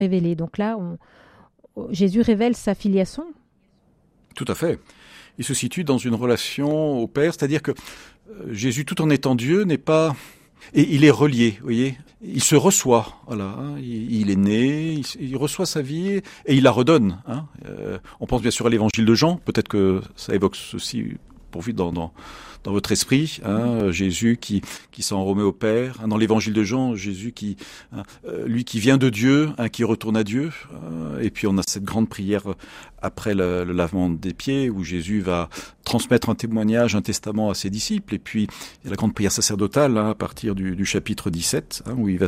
révélé. Donc là, Jésus révèle sa filiation. Tout à fait. Il se situe dans une relation au Père, c'est-à-dire que Jésus, tout en étant Dieu, n'est pas... Et il est relié, vous voyez. Il se reçoit, voilà. Il est né, il reçoit sa vie et il la redonne. On pense bien sûr à l'évangile de Jean, peut-être que ça évoque ceci pour vous dans votre esprit, Jésus qui s'en remet au Père. Dans l'évangile de Jean, Jésus lui qui vient de Dieu, qui retourne à Dieu. Et puis on a cette grande prière après le lavement des pieds, où Jésus va transmettre un témoignage, un testament à ses disciples. Et puis il y a la grande prière sacerdotale à partir du chapitre 17, où il va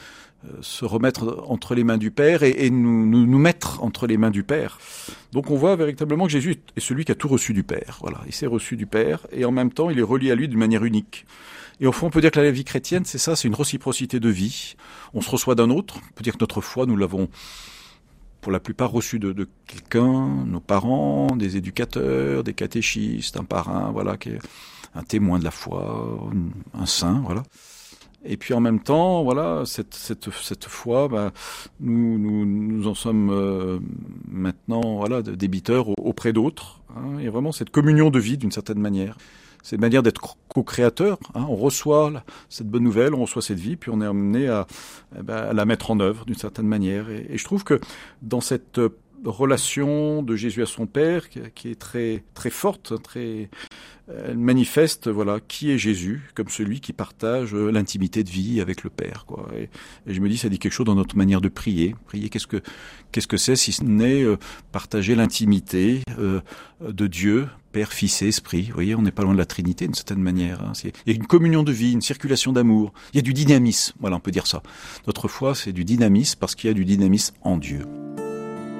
se remettre entre les mains du Père et nous mettre entre les mains du Père. Donc on voit véritablement que Jésus est celui qui a tout reçu du Père. Voilà, il s'est reçu du Père et en même temps il est relié à lui d'une manière unique. Et au fond, on peut dire que la vie chrétienne, c'est ça, c'est une réciprocité de vie. On se reçoit d'un autre. On peut dire que notre foi, nous l'avons pour la plupart reçue de quelqu'un, nos parents, des éducateurs, des catéchistes, un parrain, voilà, qui est un témoin de la foi, un saint, voilà. Et puis en même temps, voilà, cette foi, nous en sommes maintenant, voilà, débiteurs auprès d'autres. Il y a vraiment cette communion de vie d'une certaine manière. C'est une manière d'être co-créateur. On reçoit cette bonne nouvelle, on reçoit cette vie, puis on est amené à la mettre en œuvre d'une certaine manière. Et je trouve que dans cette relation de Jésus à son Père, qui est très très forte, elle manifeste, voilà, qui est Jésus, comme celui qui partage l'intimité de vie avec le Père, quoi. Et je me dis, ça dit quelque chose dans notre manière de prier. Prier, qu'est-ce que c'est si ce n'est partager l'intimité de Dieu, Père, Fils et Esprit. Vous voyez, on n'est pas loin de la Trinité d'une certaine manière. Il y a une communion de vie, une circulation d'amour. Il y a du dynamisme, voilà, on peut dire ça. Notre foi, c'est du dynamisme parce qu'il y a du dynamisme en Dieu.